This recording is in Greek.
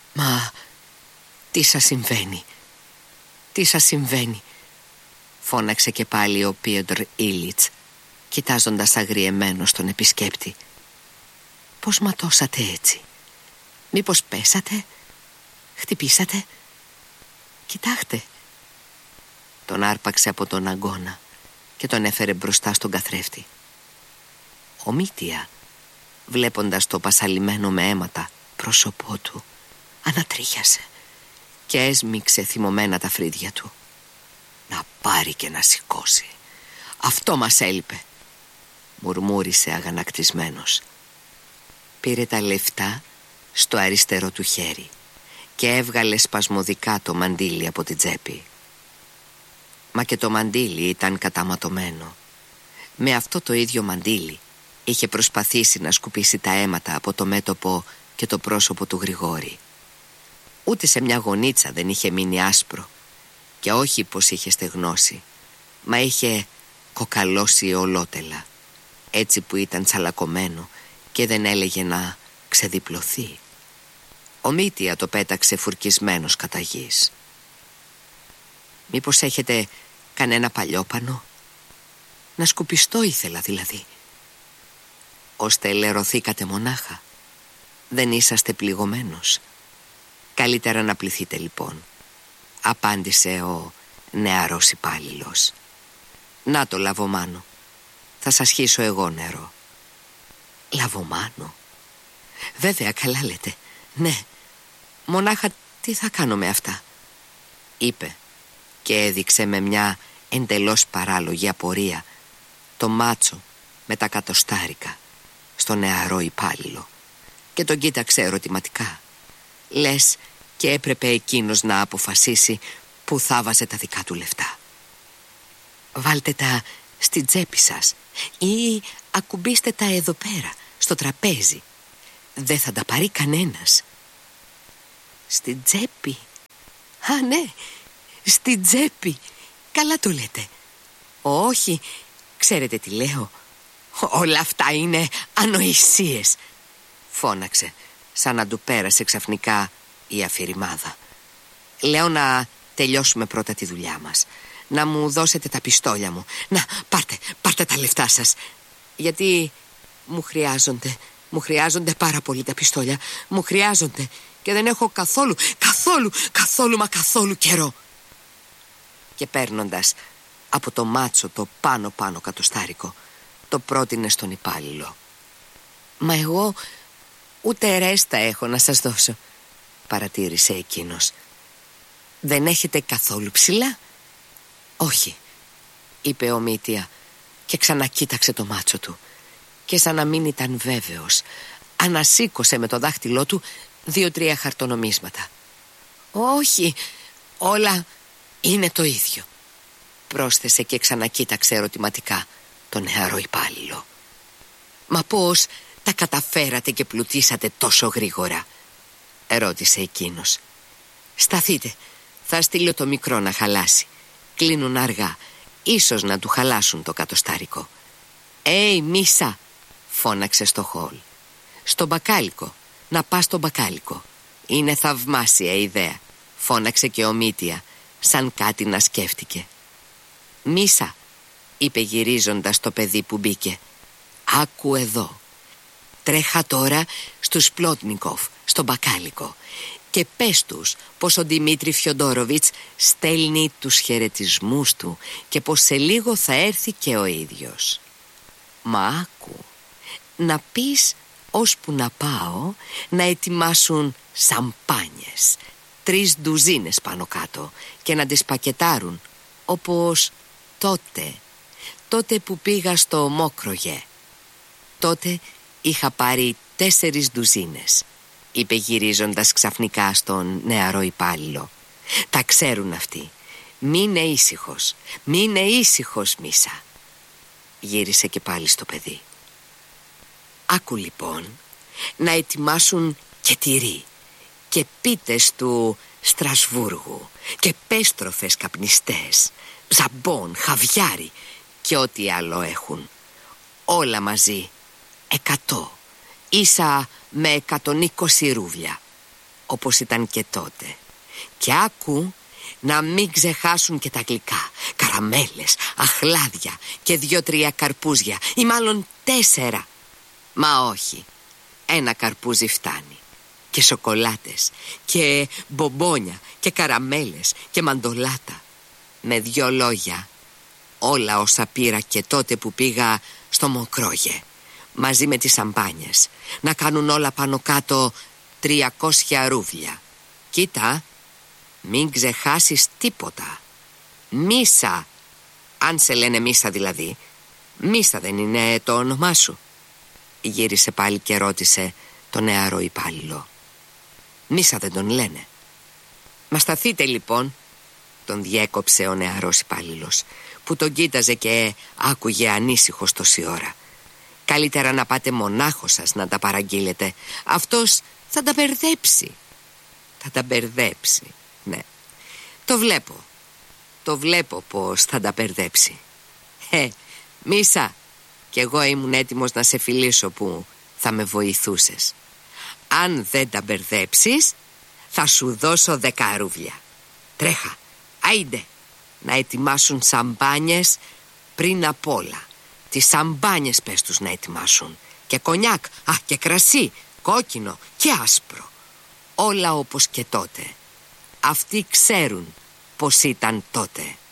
Μα τι σας συμβαίνει? Τι σας συμβαίνει? Φώναξε και πάλι ο Πίοντρ Ήλιτς, κοιτάζοντας αγριεμένος τον επισκέπτη. Πώς ματώσατε έτσι? Μήπως πέσατε? Χτυπήσατε? Κοιτάχτε. Τον άρπαξε από τον αγκώνα και τον έφερε μπροστά στον καθρέφτη. Ο Μήτια, βλέποντας το πασαλιμένο με αίματα πρόσωπό του, ανατρίχιασε και έσμιξε θυμωμένα τα φρύδια του. Να πάρει και να σηκώσει. Αυτό μας έλειπε, μουρμούρισε αγανακτισμένος. Πήρε τα λεφτά στο αριστερό του χέρι και έβγαλε σπασμωδικά το μαντίλι από την τσέπη. Μα και το μαντίλι ήταν καταματωμένο. Με αυτό το ίδιο μαντίλι είχε προσπαθήσει να σκουπίσει τα αίματα από το μέτωπο και το πρόσωπο του Γρηγόρη. Ούτε σε μια γωνίτσα δεν είχε μείνει άσπρο, και όχι πως είχε στεγνώσει, μα είχε κοκαλώσει ολότελα, έτσι που ήταν τσαλακωμένο και δεν έλεγε να ξεδιπλωθεί. Ο Μήτια το πέταξε φουρκισμένος κατά γης. Μήπως έχετε κανένα παλιόπανο? Να σκουπιστώ ήθελα δηλαδή. Ώστε ελερωθήκατε μονάχα? Δεν είσαστε πληγωμένος? Καλύτερα να πληθείτε λοιπόν, απάντησε ο νεαρός υπάλληλος. Να το λαβομάνο, θα σας χύσω εγώ νερό. Λαβομάνο? Βέβαια, καλά λέτε. Ναι, μονάχα τι θα κάνω με αυτά? Είπε και έδειξε με μια εντελώς παράλογη απορία το μάτσο με τα κατοστάρικα στο νεαρό υπάλληλο και τον κοίταξε ερωτηματικά, λες και έπρεπε εκείνος να αποφασίσει που θα βάζε τα δικά του λεφτά. Βάλτε τα στην τσέπη σας ή ακουμπήστε τα εδώ πέρα στο τραπέζι. Δεν θα τα πάρει κανένας. Στην τσέπη? Α, ναι, στην τσέπη. Καλά το λέτε. Όχι, ξέρετε τι λέω? Όλα αυτά είναι ανοησίες, φώναξε, σαν να του πέρασε ξαφνικά η αφηρημάδα. Λέω να τελειώσουμε πρώτα τη δουλειά μας. Να μου δώσετε τα πιστόλια μου. Να, πάρτε τα λεφτά σας. Γιατί μου χρειάζονται πάρα πολύ τα πιστόλια. Μου χρειάζονται και δεν έχω καθόλου καιρό. Και παίρνοντας από το μάτσο το πάνω κατοστάρικο, το πρότεινε στον υπάλληλο. Μα εγώ ούτε ρέστα έχω να σας δώσω, παρατήρησε εκείνος. Δεν έχετε καθόλου ψηλά? Όχι, είπε ο Μήτια και ξανακοίταξε το μάτσο του και σαν να μην ήταν βέβαιος, ανασήκωσε με το δάχτυλό του 2-3 χαρτονομίσματα. Όχι, όλα είναι το ίδιο, πρόσθεσε και ξανακοίταξε ερωτηματικά τον νεαρό υπάλληλο. Μα πώς τα καταφέρατε και πλουτίσατε τόσο γρήγορα? Ερώτησε εκείνος. Σταθείτε, θα στείλω το μικρό να χαλάσει. Κλείνουν αργά, ίσως να του χαλάσουν το κατοστάρικο. Μίσα, φώναξε στο χολ. Στο μπακάλικο, να πας στο μπακάλικο. Είναι θαυμάσια ιδέα, φώναξε και ο Μήτια, σαν κάτι να σκέφτηκε. Μίσα, είπε γυρίζοντας το παιδί που μπήκε, άκου εδώ. Τρέχα τώρα στους Πλότνικοφ, στο μπακάλικο, και πες τους πως ο Δημήτρη Φιοντόροβιτς στέλνει τους χαιρετισμούς του και πως σε λίγο θα έρθει και ο ίδιος. Μα άκου, να πεις ώσπου να πάω να ετοιμάσουν σαμπάνιες, 3 ντουζίνες πάνω κάτω, και να τις πακετάρουν όπως τότε που πήγα στο Μόκρογε. Τότε είχα πάρει 4 ντουζίνες, είπε γυρίζοντας ξαφνικά στον νεαρό υπάλληλο. Τα ξέρουν αυτοί. Μείνε ήσυχος, Μίσα. Γύρισε και πάλι στο παιδί. Άκου λοιπόν, να ετοιμάσουν και τυρί και πίτες του Στρασβούργου και πέστροφες καπνιστές, ζαμπόν, χαβιάρι και ό,τι άλλο έχουν. Όλα μαζί 100, ίσα με 120 ρούβλια. όπως ήταν και τότε. Και άκου να μην ξεχάσουν και τα γλυκά. Καραμέλες, αχλάδια και 2-3 καρπούζια, ή μάλλον 4. Μα όχι, 1 καρπούζι φτάνει. Και σοκολάτες και μπομπόνια και καραμέλες και μαντολάτα. Με 2 λόγια, όλα όσα πήρα και τότε που πήγα στο Μοκρόγε, μαζί με τις σαμπάνιες, να κάνουν όλα πάνω κάτω 300 ρούβλια. Κοίτα, μην ξεχάσεις τίποτα. Μίσα, αν σε λένε Μίσα δηλαδή. Μίσα δεν είναι το όνομά σου? Γύρισε πάλι και ρώτησε το νεαρό υπάλληλο. Μίσα δεν τον λένε? Μα σταθείτε λοιπόν, τον διέκοψε ο νεαρός υπάλληλος, που τον κοίταζε και άκουγε ανήσυχος τόση ώρα. Καλύτερα να πάτε μονάχος σας να τα παραγγείλετε. Αυτός θα τα μπερδέψει. Θα τα μπερδέψει, ναι. Το βλέπω πως θα τα μπερδέψει. Μίσα, κι εγώ ήμουν έτοιμος να σε φιλήσω που θα με βοηθούσες. Αν δεν τα μπερδέψεις, θα σου δώσω 10 ρούβλια. Τρέχα, άιντε, να ετοιμάσουν σαμπάνιες πριν απ' όλα. Τις σαμπάνιες πες τους να ετοιμάσουν. Και κονιάκ, και κρασί, κόκκινο και άσπρο. Όλα όπως και τότε. Αυτοί ξέρουν πως ήταν τότε.